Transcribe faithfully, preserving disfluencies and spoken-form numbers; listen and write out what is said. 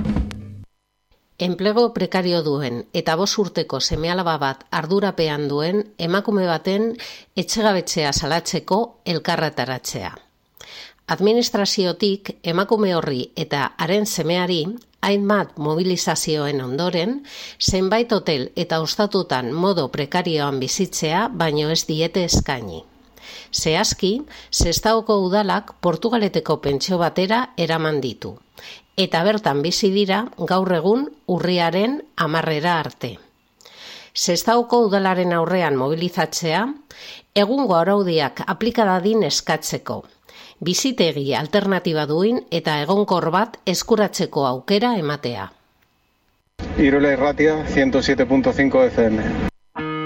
Enplego prekario duen eta bost urteko seme-alaba bat ardurapean duen emakume baten etxegabetzea salatzeko elkarretaratzea. Administraziotik emakume horri eta haren semeari hainbat mobilizazioen ondoren, zenbait hotel eta ostatutan modo prekarioan bizitzea baino ez diete eskaini. Zehazki, Sestaoko udalak Portugaleteko pentsio batera eraman ditu, eta bertan bizi dira gaur egun urriaren hamarrera arte. Sestaoko udalaren aurrean mobilizatzea, egungo araudiak aplika dadin eskatzeko, bizitegi alternatiba duin eta egonkor bat eskuratzeko aukera ematea. Iruela Irratia, ciento siete punto cinco F M.